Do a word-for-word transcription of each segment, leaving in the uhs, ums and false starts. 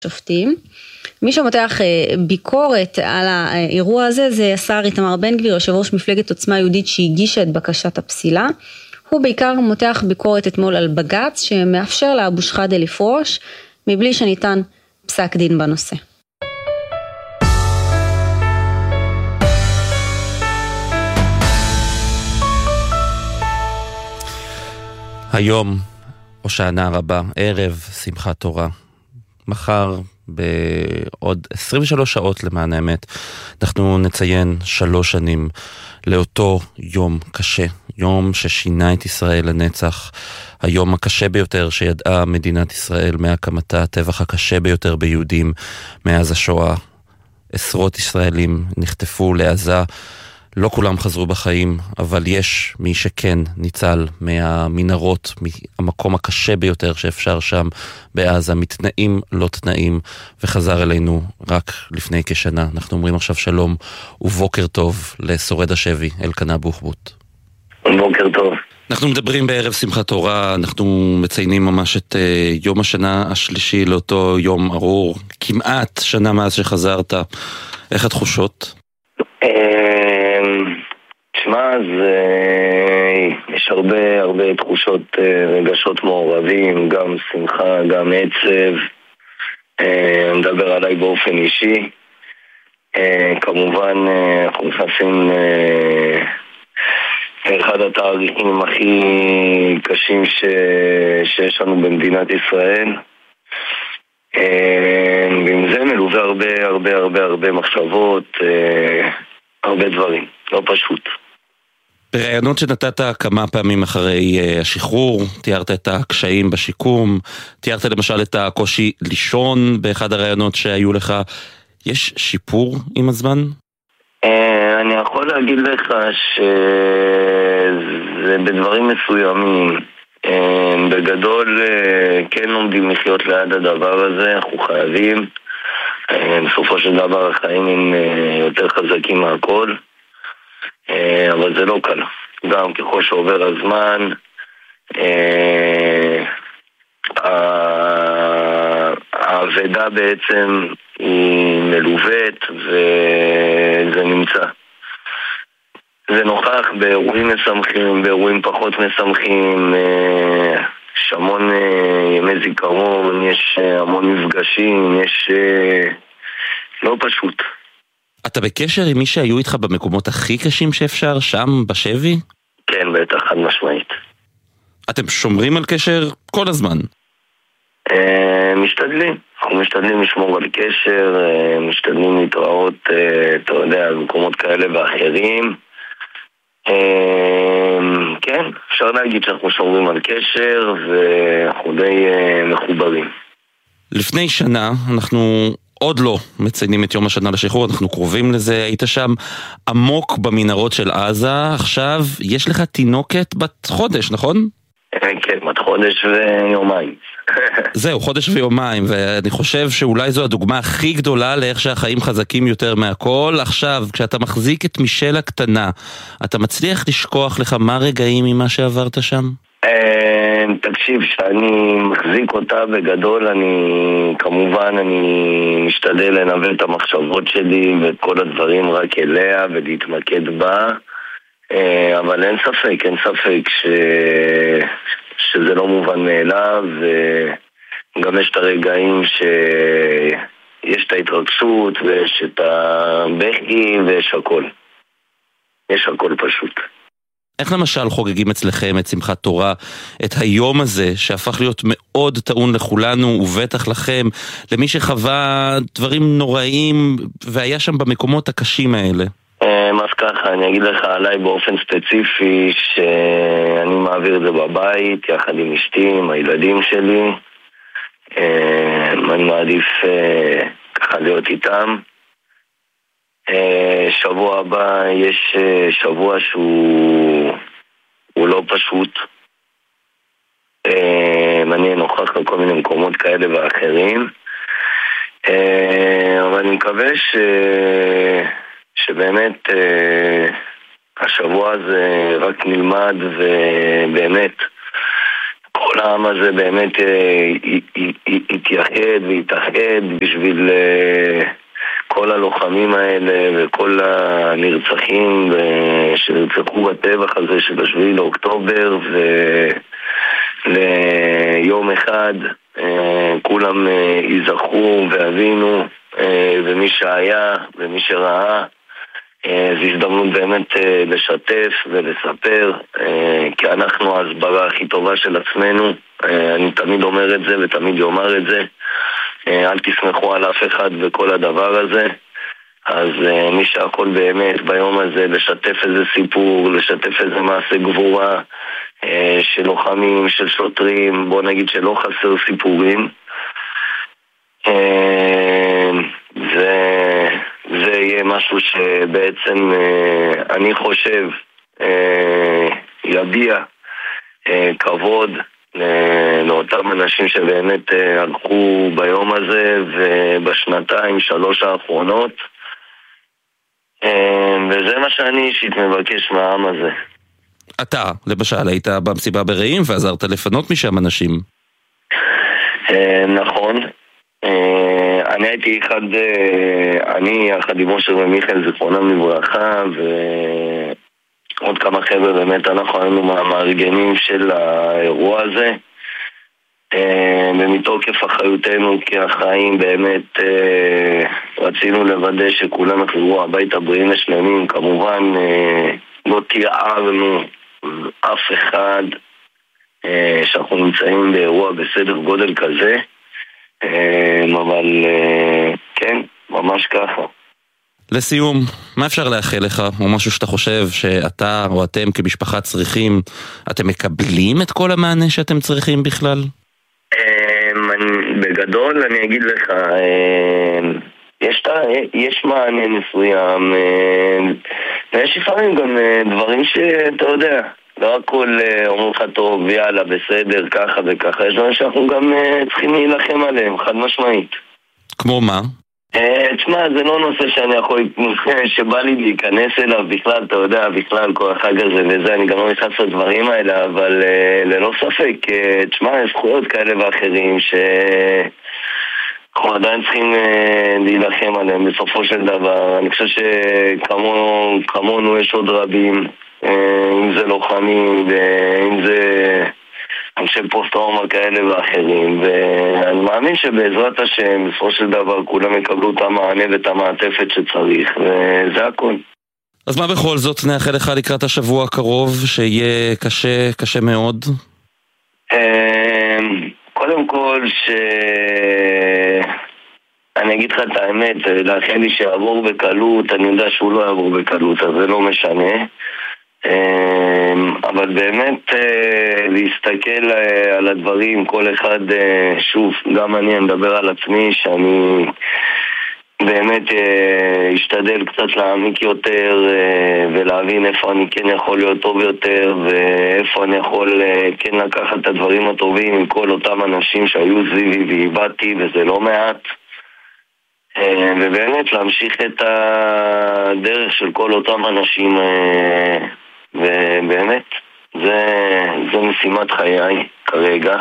שופטים. מי שמותח ביקורת על האירוע הזה זה השר איתמר בן גביר, יושב ראש מפלגת עוצמה יהודית שהגישה את בקשת הפסילה. הוא בעיקר מותח ביקורת אתמול על בג"ץ שמאפשר לאבו שחאדה לפרוש מבלי שניתן פסק דין בנושא. היום הושענא רבה, ערב שמחת תורה. מחר בעוד עשרים ושלוש שעות למען האמת אנחנו נציין שלוש שנים לאותו יום קשה, יום ששינה את ישראל לנצח, היום הקשה ביותר שידעה מדינת ישראל מהקמתה, הטבח הקשה ביותר ביהודים מאז השואה. עשרות ישראלים נחטפו לעזה, לא כולם חזרו בחיים, אבל יש מי שכן ניצל מהמנהרות, מהמקום הקשה ביותר שאפשר שם בעזה, מתנאים לא תנאים, וחזר אלינו רק לפני כשנה. אנחנו אומרים עכשיו שלום ובוקר טוב לשורד השבי, אלקנה בוחבוט. בוקר טוב. אנחנו מדברים בערב שמחת תורה, אנחנו מציינים ממש את uh, יום השנה השלישי לאותו יום ארור, כמעט שנה מאז שחזרת. איך התחושות? תשמע, יש הרבה הרבה תחושות, רגשות מעורבים, גם שמחה, גם עצב. אני מדבר עליי באופן אישי. כמובן אנחנו נכנסים לאחד התאריכים הכי קשים שיש לנו במדינת ישראל, ועם זה מלווה הרבה הרבה הרבה הרבה מחשבות, הרבה דברים, לא פשוט. ברעיונות שנתת כמה פעמים אחרי השחרור, תיארת את הקשיים בשיקום, תיארת למשל את הקושי לישון באחד הרעיונות שהיו לך. יש שיפור עם הזמן? אני יכול להגיד לך שזה בדברים מסוימים. בגדול כן לומדים לחיות ליד הדבר הזה, אנחנו חייבים. בסופו של דבר החיים הם יותר חזקים מהכל, אבל זה לא קל. גם ככל שעובר הזמן, העבודה בעצם היא מלוות וזה נמצא. זה נוכח באירועים משמחים, באירועים פחות משמחים, יש המון ימי זיכרון, יש המון מפגשים, יש לא פשוט. אתה בקשר עם מי שהיו איתך במקומות הכי קשים שאפשר, שם בשבי? כן, בטח, חד משמעית. אתם שומרים על קשר כל הזמן? משתדלים, אנחנו משתדלים לשמור על קשר, משתדלים להתראות, אתה יודע, במקומות כאלה ואחרים. כן, אפשר להגיד שאנחנו שומרים על קשר ואנחנו די מחוברים. לפני שנה אנחנו עוד לא מציינים את יום השנה לשחרור, אנחנו קרובים לזה. היית שם עמוק במנהרות של עזה, עכשיו יש לך תינוקת בת חודש, נכון? כן, בת חודש ויומיים. זהו, חודש ויומיים, ואני חושב שאולי זו הדוגמה הכי גדולה לאיך שהחיים חזקים יותר מהכל. עכשיו, כשאתה מחזיק את מישל הקטנה, אתה מצליח לשכוח לך מה רגעים ממה שעברת שם? תקשיב, שאני מחזיק אותה בגדול, אני כמובן אני משתדל לנווט את המחשבות שלי ואת כל הדברים רק אליה ולהתמקד בה, אבל אין ספק, אין ספק ש... שזה לא מובן מאליו, וגם יש את הרגעים שיש את ההתרגשות ויש את הבכי ויש הכל. יש הכל פשוט. איך למשל חוגגים אצלכם את שמחת תורה, את היום הזה שהפך להיות מאוד טעון לכולנו ובטח לכם, למי שחווה דברים נוראים והיה שם במקומות הקשים האלה? אז ככה, אני אגיד לך עליי באופן ספציפי שאני מעביר את זה בבית יחד עם אשתי, עם הילדים שלי. אני מעדיף ככה להיות איתם. שבוע הבא יש שבוע שהוא הוא לא פשוט. אני נוכח בכל מיני מקומות כאלה ואחרים, אבל אני מקווה ש... שבאמת השבוע הזה רק נלמד ובאמת כל העם הזה באמת יתייחד ויתאחד בשביל כל הלוחמים האלה וכל הנרצחים שנרצחו בטבח הזה של השביעי לאוקטובר, וליום אחד כולם ייזכרו והבינו, ומי שהיה ומי שראה, זו הזדמנות באמת לשתף ולספר, כי אנחנו ההסברה הכי טובה של עצמנו. אני תמיד אומר את זה ותמיד אומר את זה, אל תסמכו על אף אחד וכל הדבר הזה. אז מי שהכל באמת ביום הזה לשתף איזה סיפור, לשתף איזה מעשה גבורה של לוחמים, של שוטרים, בוא נגיד שלא חסר סיפורים, זה זה יהיה משהו שבעצם אני חושב יביע כבוד לאותם אנשים שבאמת הלכו ביום הזה ובשנתיים שלוש האחרונות, וזה מה שאני אישית מבקש מהעם הזה. אתה למשל היית במסיבה ברעים ועזרת לפנות משם אנשים. נכון, אני הייתי אחד, אני יחד עם אושר ומיכאל זכרונם לברכה ועוד כמה חבר'ה, באמת אנחנו היינו מהמארגנים של האירוע הזה, ומתוקף אחריותנו כאחראים באמת רצינו לוודא שכולם יחזרו הביתה בריאים ושלמים. כמובן לא תיארנו אף אחד שאנחנו נמצאים באירוע בסדר גודל כזה, אבל כן, ממש ככה. לסיום, מה אפשר לאחל לך, או משהו שאתה חושב שאתה או אתם כמשפחה צריכים? אתם מקבלים את כל המענה שאתם צריכים בכלל? בגדול אני אגיד לך, יש, יש מענה מסוים, ויש לפעמים גם דברים שאתה יודע, לא הכל אומרים לך טוב, יאללה, בסדר, ככה וככה. יש דברים שאנחנו גם צריכים להילחם עליהם, חד משמעית. כמו מה? תשמע, זה לא נושא שאני יכול, שבא לי להיכנס אליו בכלל, אתה יודע, בכלל כל החג הזה וזה, אני גם לא נכנס לדברים האלה, אבל ללא ספק, תשמע, יש זכויות כאלה ואחרים שאנחנו עדיין צריכים להילחם עליהם בסופו של דבר. אני חושב שכמונו יש עוד רבים, אם זה לוחמים ואם זה אנשי פוסט-טראומה כאלה ואחרים, ואני מאמין שבעזרת השם בסופו של דבר כולם יקבלו את המענה ואת המעטפת שצריך, וזה הכל. אז מה בכל זאת נאחל לך לקראת השבוע הקרוב, שיהיה קשה, קשה מאוד? קודם כל ש... אני אגיד לך את האמת, לאחל לי שיעבור בקלות, אני יודע שהוא לא יעבור בקלות, אז זה לא משנה. אבל באמת להסתכל על הדברים, כל אחד, שוב, גם אני מדבר על עצמי, שאני באמת אשתדל קצת להעמיק יותר ולהבין איפה אני כן יכול להיות טוב יותר, ואיפה אני יכול כן לקחת את הדברים הטובים עם כל אותם אנשים שהיו סביבי ואיבדתי, וזה לא מעט, ובאמת להמשיך את הדרך של כל אותם אנשים, ובאמת זה, זה משימת חיי כרגע,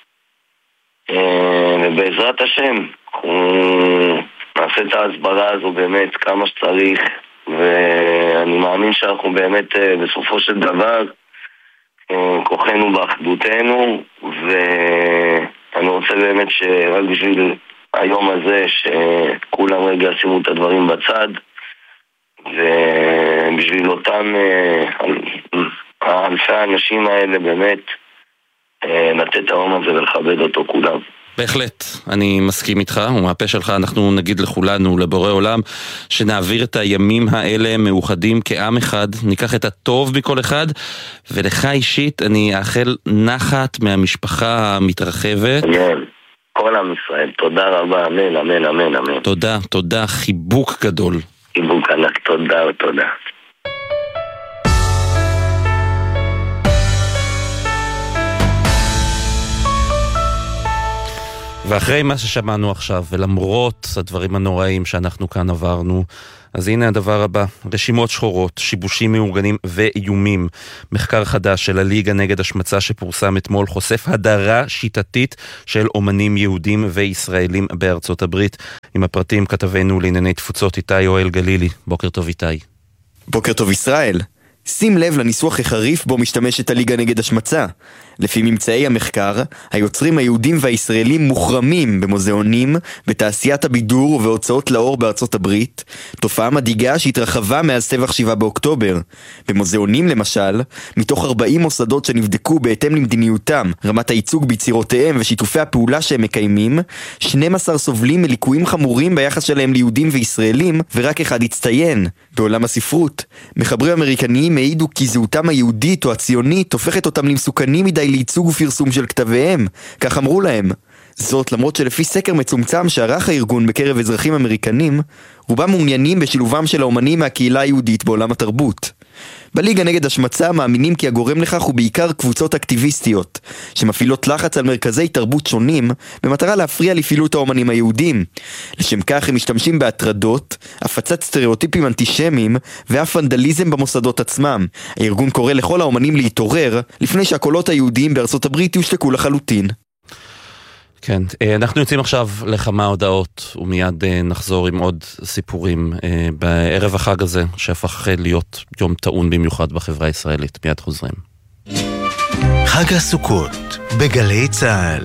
ובעזרת השם נעשה את ההסברה הזו באמת כמה שצריך, ואני מאמין שאנחנו באמת בסופו של דבר כוחנו באחדותנו, ואני רוצה באמת שרק בשביל היום הזה שכולם רגע שימו את הדברים בצד, ובשביל אותם האלפי האנשים האלה באמת לתת את היום הזה ולכבד אותו כולם. בהחלט, אני מסכים איתך, ומהפה שלך אנחנו נגיד לכולנו, לבורא עולם, שנעביר את הימים האלה מאוחדים כעם אחד, ניקח את הטוב בכל אחד, ולך אישית אני אאחל נחת מהמשפחה המתרחבת. אמן, כל עם ישראל, תודה רבה, אמן, אמן, אמן, אמן. תודה, תודה, חיבוק גדול. חיבוק ענק, תודה, תודה. ואחרי מה ששמענו עכשיו, ולמרות הדברים הנוראים שאנחנו כאן עברנו, אז הנה הדבר הבא, רשימות שחורות, שיבושים מאורגנים ואיומים. מחקר חדש של הליגה נגד השמצה שפורסם אתמול חושף הדרה שיטתית של אומנים יהודים וישראלים בארצות הברית. עם הפרטים כתבנו לענייני תפוצות איתי יואל גלילי. בוקר טוב איתי. בוקר טוב ישראל. שים לב לניסוח החריף בו משתמשת הליגה נגד השמצה. לפי ממצאי המחקר, היוצרים היהודים והישראלים מוחרמים במוזיאונים, בתעשיית הבידור ובהוצאות לאור בארצות הברית, תופעה מדאיגה שהתרחבה מאז טבח שבעה באוקטובר. במוזיאונים למשל, מתוך ארבעים מוסדות שנבדקו בהתאם למדיניותם, רמת הייצוג ביצירותיהם ושיתופי הפעולה שהם מקיימים, שנים עשר סובלים מליקויים חמורים ביחס שלהם ליהודים וישראלים, ורק אחד הצטיין. בעולם הספרות, מחברים אמריקניים העידו כי זהותם היהודית או הציונית הופכת אותם למסוכנים מדי לייצוג ופרסום של כתביהם, כך אמרו להם. זאת למרות שלפי סקר מצומצם שערך הארגון בקרב אזרחים אמריקנים, רובם מעוניינים בשילובם של האומנים מהקהילה היהודית בעולם התרבות. בליגה נגד השמצה מאמינים כי הגורם לכך הוא בעיקר קבוצות אקטיביסטיות, שמפעילות לחץ על מרכזי תרבות שונים, במטרה להפריע לפעילות האומנים היהודים. לשם כך הם משתמשים בהטרדות, הפצת סטריאוטיפים אנטישמיים, ואף ונדליזם במוסדות עצמם. הארגון קורא לכל האומנים להתעורר, לפני שהקולות היהודיים בארצות הברית יושתקו לחלוטין. כן, אנחנו יוצאים עכשיו לכמה הודעות ומיד נחזור עם עוד סיפורים בערב החג הזה שהפך להיות יום טעון במיוחד בחברה הישראלית. מיד חוזרים. חג הסוכות בגלי צהל.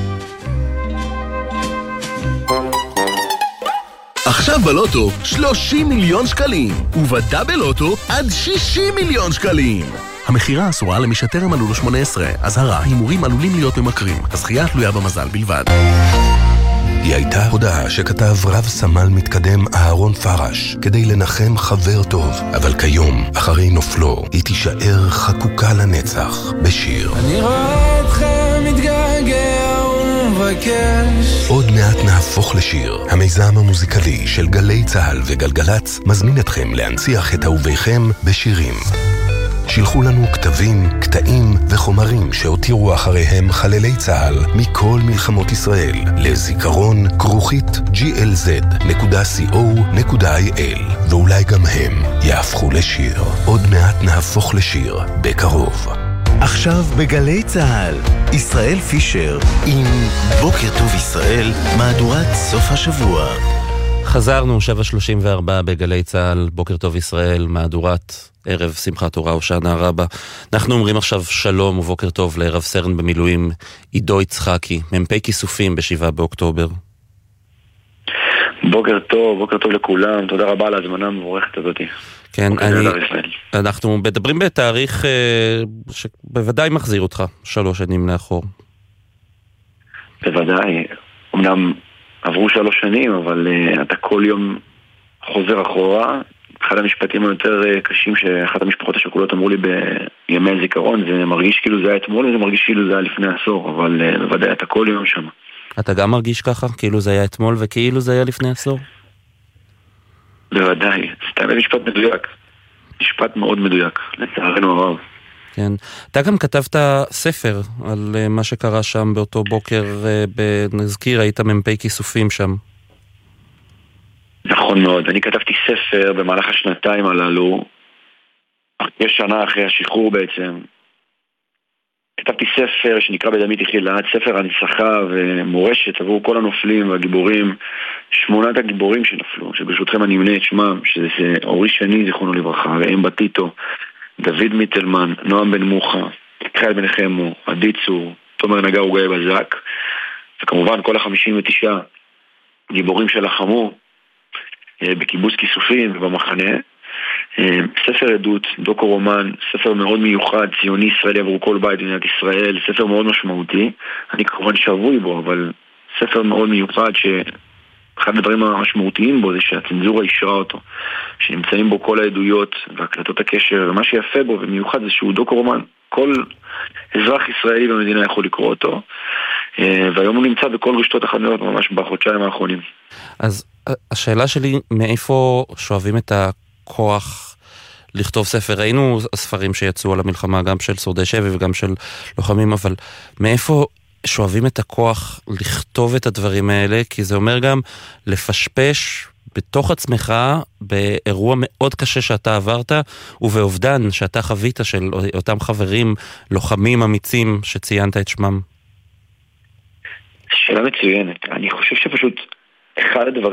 עכשיו בלוטו שלושים מיליון שקלים ובדאבל לוטו עד שישים מיליון שקלים. המחירה אסורה למי שטרם מלאו לו שמונה עשרה. אזהרה, הימורים עלולים להיות ממכרים. הזכייה תלויה במזל בלבד. היא הייתה הודעה שכתב רב סמל מתקדם אהרון פרש כדי לנחם חבר טוב, אבל כיום, אחרי נופלו, היא תישאר חקוקה לנצח בשיר. אני רואה אתכם מתגעגע ומבקש. עוד מעט נהפוך לשיר. המיזם המוזיקלי של גלי צהל וגלגלץ מזמין אתכם להנציח את אהוביכם בשירים. שילחו לנו כתבים, קטעים וחומרים שהותירו אחריהם חללי צהל מכל מלחמות ישראל לזיכרון כרוכית ג'י אל זד נקודה סי או נקודה איי אל, ואולי גם הם יהפכו לשיר. עוד מעט נהפוך לשיר בקרוב. עכשיו בגלי צהל, ישראל פישר עם בוקר טוב ישראל, מהדורת סוף השבוע. חזרנו, שבע שלושים וארבע בגלי צהל, בוקר טוב ישראל, מהדורת ערב שמחת תורה הושענא רבה. אנחנו אומרים עכשיו שלום ובוקר טוב לרב סרן במילואים עידו יצחקי, מ"פ כיסופים בשבעה באוקטובר. בוקר טוב, בוקר טוב לכולם, תודה רבה על ההזמנה המבורכת הזאת. כן, אני, אנחנו מדברים בתאריך אה, שבוודאי מחזיר אותך שלוש שנים לאחור. בוודאי, אמנם עברו שלוש שנים, אבל uh, אתה כל יום חוזר אחורה. אחד המשפטים היותר uh, קשים שאחת המשפחות השכולות אמרו לי בימי הזיכרון, זה מרגיש כאילו זה היה אתמול, וזה מרגיש כאילו זה היה לפני עשור, אבל uh, בוודאי אתה כל יום שם. אתה גם מרגיש ככה? כאילו זה היה אתמול וכאילו זה היה לפני עשור? בוודאי, סתם משפט מדויק. משפט מאוד מדויק, לצערנו הרב. כן. אתה גם כתבת ספר על מה שקרה שם באותו בוקר בנזכיר, היית מ"פ כיסופים שם. נכון מאוד, אני כתבתי ספר במהלך השנתיים הללו, יש שנה אחרי השחרור בעצם. כתבתי ספר שנקרא בדמי תחילה, ספר הנצחה ומורשת עבור כל הנופלים והגיבורים, שמונת הגיבורים שנפלו, שברשותכם אני אמנה את שמם, שזה אורי שני זיכרונו לברכה, ראם בטיטו, דוד מיטלמן, נועם בן מוחה, חייל בן חמו, עדי צור, תומר נגר וגיא בזק, וכמובן כל החמישים ותשעה גיבורים שלחמו בקיבוץ כיסופים ובמחנה. ספר עדות, דוקו רומן, ספר מאוד מיוחד, ציוני ישראלי עבור כל בית במדינת ישראל, ספר מאוד משמעותי, אני כמובן שבוי בו, אבל ספר מאוד מיוחד שאחד הדברים המשמעותיים בו זה שהצנזורה אישרה אותו, שנמצאים בו כל העדויות והקלטות הקשר, ומה שיפה בו ומיוחד זה שהוא דוקו רומן, כל אזרח ישראלי במדינה יכול לקרוא אותו, והיום הוא נמצא בכל רשתות החנויות ממש בחודשיים האחרונים. אז השאלה שלי, מאיפה שואבים את הכוח לכתוב ספר? ראינו ספרים שיצאו על המלחמה, גם של שורדי שבי וגם של לוחמים, אבל מאיפה שואבים את הכוח לכתוב את הדברים האלה, כי זה אומר גם לפשפש בתוך עצמך באירוע מאוד קשה שאתה עברת, ובאובדן שאתה חווית של אותם חברים, לוחמים אמיצים שציינת את שמם. שאלה מצוינת. אני חושב שפשוט אחד הדברים